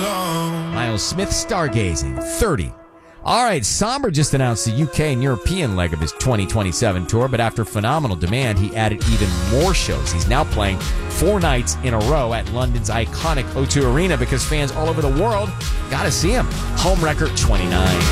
Miles Smith stargazing, 30. All right, Somber just announced the UK and European leg of his 2027 tour, but after phenomenal demand, he added even more shows. He's now playing 4 nights in a row at London's iconic O2 Arena because fans all over the world got to see him. Home record 29.